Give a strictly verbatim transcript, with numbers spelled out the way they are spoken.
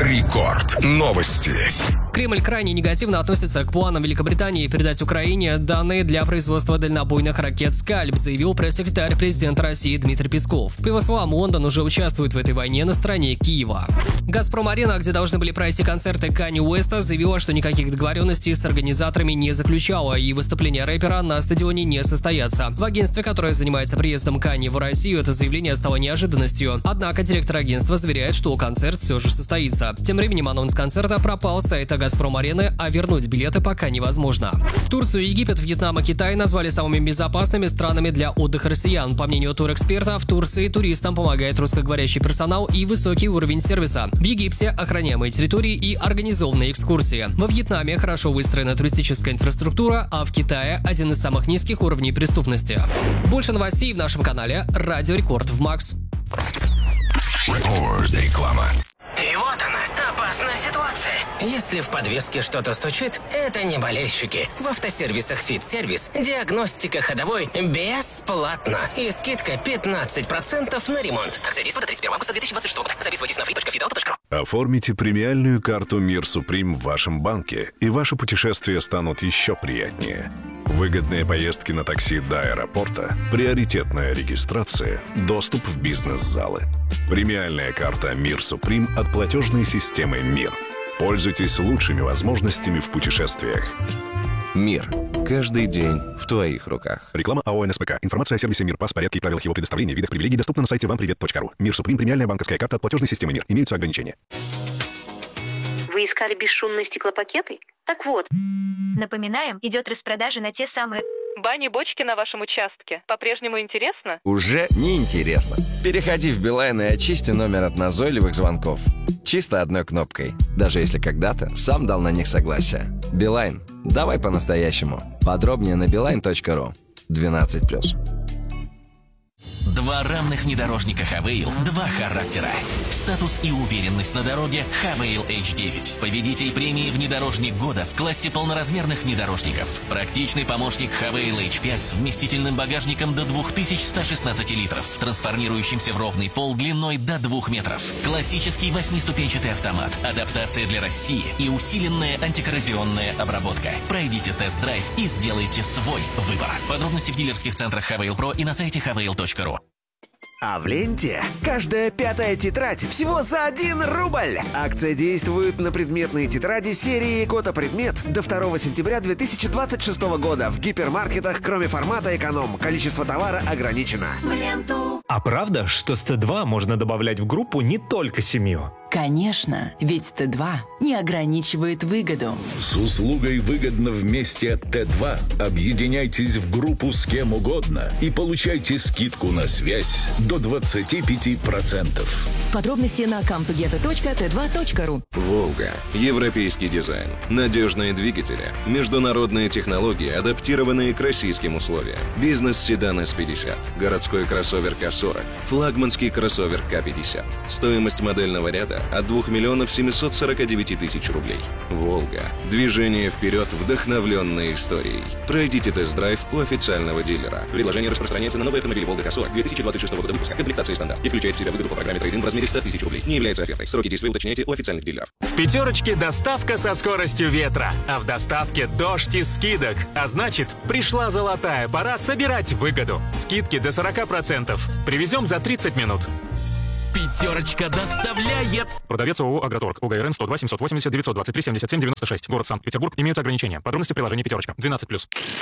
Рекорд. Новости. Кремль крайне негативно относится к планам Великобритании передать Украине данные для производства дальнобойных ракет «Скальп», заявил пресс-секретарь президента России Дмитрий Песков. По его словам, Лондон уже участвует в этой войне на стороне Киева. «Газпром-арена», где должны были пройти концерты Канье Уэста, заявила, что никаких договоренностей с организаторами не заключала, и выступления рэпера на стадионе не состоятся. В агентстве, которое занимается приездом Канье в Россию, это заявление стало неожиданностью. Однако директор агентства заверяет, что концерт все же состоится. Тем временем анонс концерта пропал с сайта «Газпром-арены», а вернуть билеты пока невозможно. Турцию, Египет, Вьетнам и Китай назвали самыми безопасными странами для отдыха россиян. По мнению турэксперта, в Турции туристам помогает русскоговорящий персонал и высокий уровень сервиса. В Египте охраняемые территории и организованные экскурсии. Во Вьетнаме хорошо выстроена туристическая инфраструктура, а в Китае один из самых низких уровней преступности. Больше новостей в нашем канале «Радио Рекорд» в Макс. Реклама. И вот она, опасная ситуация. Если в подвеске что-то стучит, это не болельщики. В автосервисах «Фит-сервис» диагностика ходовой бесплатно. И скидка пятнадцать процентов на ремонт. Акция действует до тридцать первого августа две тысячи двадцать шестого года. Записывайтесь на фри точка фит авто точка ру. Оформите премиальную карту «Мир Суприм» в вашем банке, и ваши путешествия станут еще приятнее. Выгодные поездки на такси до аэропорта, приоритетная регистрация, доступ в бизнес-залы. Премиальная карта «Мир Суприм» от платежной системы «Мир». Пользуйтесь лучшими возможностями в путешествиях. «Мир». Каждый день в твоих руках. Реклама АО «НСПК». Информация о сервисе «Мир», пас, порядке и правилах его предоставления, видах привилегий доступна на сайте вам привет точка ру. «Мир Суприм» — премиальная банковская карта от платежной системы «Мир». Имеются ограничения. Вы искали бесшумные стеклопакеты? Так вот. Напоминаем, идет распродажа на те самые... Бани-бочки на вашем участке. По-прежнему интересно? Уже не интересно. Переходи в Билайн и очисти номер от назойливых звонков. Чисто одной кнопкой. Даже если когда-то сам дал на них согласие. Билайн. Давай по-настоящему. Подробнее на билайн точка ру. двенадцать плюс. Два равных внедорожника Хавейл, два характера. Статус и уверенность на дороге Хавейл эйч девять. Победитель премии «Внедорожник года» в классе полноразмерных внедорожников. Практичный помощник Хавейл эйч пять с вместительным багажником до две тысячи сто шестнадцать литров, трансформирующимся в ровный пол длиной до двух метров. Классический восьмиступенчатый автомат, адаптация для России и усиленная антикоррозионная обработка. Пройдите тест-драйв и сделайте свой выбор. Подробности в дилерских центрах Хавейл Про и на сайте хавейл точка ру. А в ленте каждая пятая тетрадь всего за один рубль. Акция действует на предметные тетради серии «Кота-предмет» до второго сентября две тысячи двадцать шестого года в гипермаркетах, кроме формата «Эконом». Количество товара ограничено. В ленту. А правда, что с Т два можно добавлять в группу не только семью? Конечно, ведь Т два не ограничивает выгоду. С услугой «Выгодно вместе» Т два объединяйтесь в группу с кем угодно и получайте скидку на связь до двадцать пять процентов. Подробности на камтугета точка тэ два точка ру. «Волга». Европейский дизайн, надежные двигатели, международные технологии, адаптированные к российским условиям. Бизнес-седан эс пятьдесят, городской кроссовер К сорок, флагманский кроссовер К пятьдесят. Стоимость модельного ряда от двух миллионов семисот сорока девяти тысяч рублей. «Волга». Движение вперед, вдохновленное историей. Пройдите тест-драйв у официального дилера. Предложение распространяется на новый автомобиль «Волга К сорок» две тысячи двадцать шестого года выпуска. Комплектация стандарт и включает в себя выгоду по программе трейд-ин в размере ста тысяч рублей. Не является офертой. Сроки действия уточняйте у официальных дилеров. В пятерочке доставка со скоростью ветра, а в доставке дождь из скидок. А значит, пришла золотая пора собирать выгоду. Скидки до сорока процентов. Привезем за тридцать минут. Пятерочка доставляет. Продавец ООО «Агроторг». УГРН сто два семьсот восемьдесят девятьсот двадцать три семьдесят семь девяносто шесть. Город Санкт-Петербург. Имеются ограничения. Подробности в приложении «Пятерочка». двенадцать плюс.